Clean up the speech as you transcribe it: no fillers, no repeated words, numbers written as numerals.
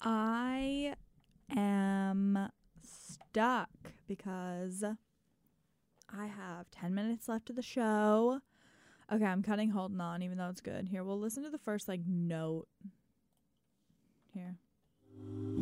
I am stuck because I have 10 minutes left of the show. Okay, I'm cutting Holding On, even though it's good. Here, we'll listen to the first, note. Here.